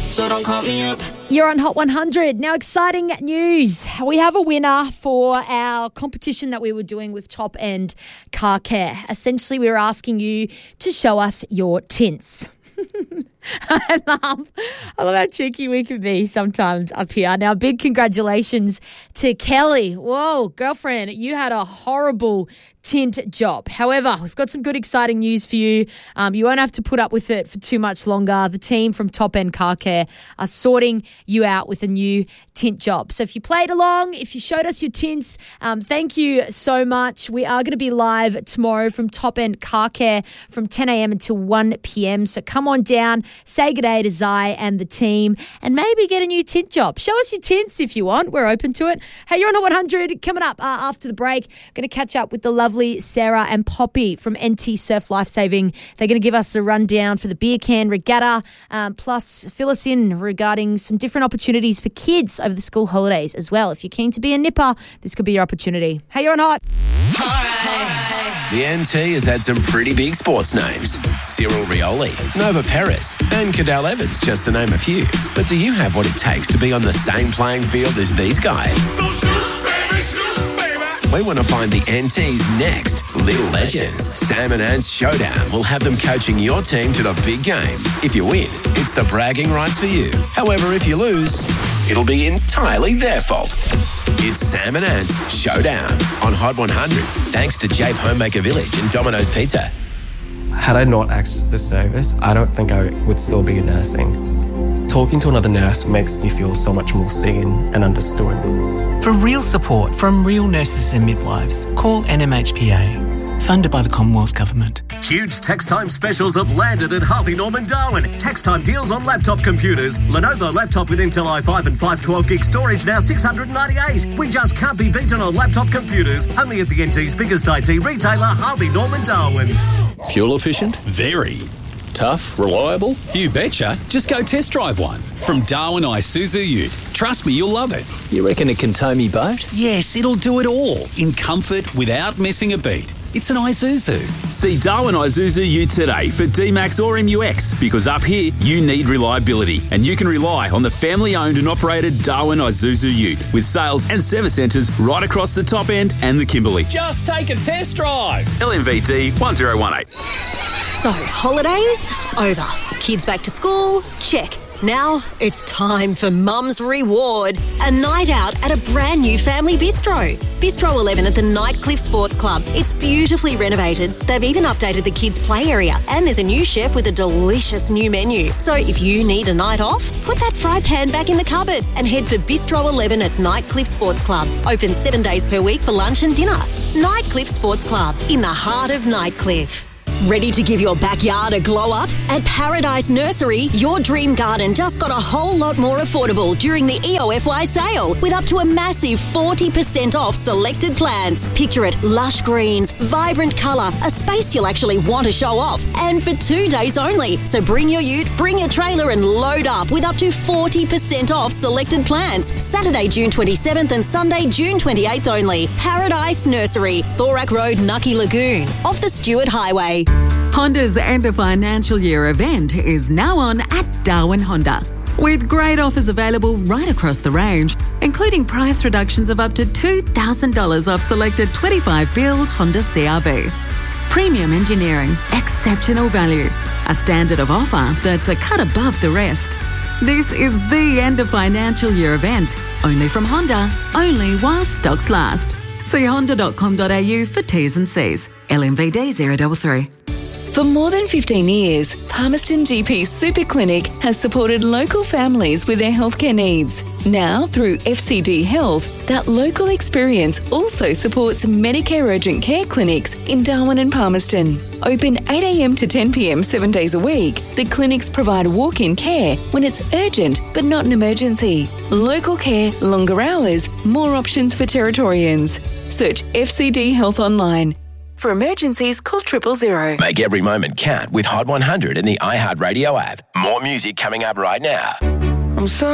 so don't call me up. You're on Hot 100. Now, exciting news. We have a winner for our competition that we were doing with Top End Car Care. Essentially, we were asking you to show us your tints. I love how cheeky we can be sometimes up here. Now, big congratulations to Kelly. Whoa, girlfriend, you had a horrible tint job. However, we've got some good, exciting news for you. You won't have to put up with it for too much longer. The team from Top End Car Care are sorting you out with a new tint job. So if you played along, if you showed us your tints, thank you so much. We are going to be live tomorrow from Top End Car Care from 10 a.m. until 1 p.m. So come on down, say good day to Zai and the team, and maybe get a new tint job. Show us your tints if you want. We're open to it. Hey, you're on Hot 100. Coming up after the break, going to catch up with the lovely Sarah and Poppy from NT Surf Lifesaving. They're going to give us a rundown for the beer can regatta, plus fill us in regarding some different opportunities for kids over the school holidays as well. If you're keen to be a nipper, this could be your opportunity. Hey, you're on Hot. The NT has had some pretty big sports names. Cyril Rioli, Nova Perez, and Cadell Evans, just to name a few. But do you have what it takes to be on the same playing field as these guys? So shoot, baby, shoot, baby. We want to find the NT's next little legends. Sam and Ant's Showdown will have them coaching your team to the big game. If you win, it's the bragging rights for you. However, if you lose, it'll be entirely their fault. It's Sam and Ant's Showdown on Hot 100, thanks to Jape Homemaker Village and Domino's Pizza. Had I not accessed this service, I don't think I would still be nursing. Talking to another nurse makes me feel so much more seen and understood. For real support from real nurses and midwives, call NMHPA, funded by the Commonwealth Government. Huge tax time specials have landed at Harvey Norman Darwin. Tax time deals on laptop computers. Lenovo laptop with Intel i5 and 512 gig storage now $698. We just can't be beaten on laptop computers. Only at the NT's biggest IT retailer, Harvey Norman Darwin. Fuel efficient? Very. Tough? Reliable? You betcha. Just go test drive one. From Darwin Isuzu Ute. Trust me, you'll love it. You reckon it can tow me boat? Yes, it'll do it all. In comfort, without missing a beat. It's an Isuzu. See Darwin Isuzu Ute today for D-Max or MUX, because up here, you need reliability, and you can rely on the family-owned and operated Darwin Isuzu Ute, with sales and service centres right across the Top End and the Kimberley. Just take a test drive. LMVT 1018. So, holidays? Over. Kids back to school? Check. Now it's time for Mum's Reward, a night out at a brand new family bistro. Bistro 11 at the Nightcliff Sports Club. It's beautifully renovated. They've even updated the kids' play area, and there's a new chef with a delicious new menu. So if you need a night off, put that fry pan back in the cupboard and head for Bistro 11 at Nightcliff Sports Club. Open 7 days per week for lunch and dinner. Nightcliff Sports Club, in the heart of Nightcliff. Ready to give your backyard a glow up? At Paradise Nursery, your dream garden just got a whole lot more affordable during the EOFY sale, with up to a massive 40% off selected plants. Picture it, lush greens, vibrant colour, a space you'll actually want to show off, and for 2 days only. So bring your ute, bring your trailer and load up with up to 40% off selected plants. Saturday, June 27th and Sunday, June 28th only. Paradise Nursery, Thorak Road, Nucky Lagoon, off the Stewart Highway. Honda's end of financial year event is now on at Darwin Honda, with great offers available right across the range, including price reductions of up to $2,000 off selected 25-build Honda CR-V. Premium engineering, exceptional value, a standard of offer that's a cut above the rest. This is the end of financial year event, only from Honda, only while stocks last. See honda.com.au for T's and C's. LMVD 033. For more than 15 years, Palmerston GP Super Clinic has supported local families with their healthcare needs. Now, through FCD Health, that local experience also supports Medicare urgent care clinics in Darwin and Palmerston. Open 8 a.m. to 10 p.m. 7 days a week, the clinics provide walk-in care when it's urgent but not an emergency. Local care, longer hours, more options for Territorians. Search FCD Health online. For emergencies, call 000. Make every moment count with Hot 100 in the iHeartRadio app. More music coming up right now. I'm sorry.